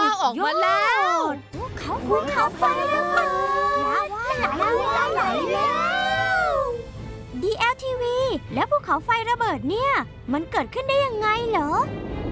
าวออกมาแล้วภูเขาไฟระเบิดไหลแล้ว DLTV แล้วภูเขาไฟระเบิดเนี่ยมันเกิดขึ้นได้ยังไงเหรอ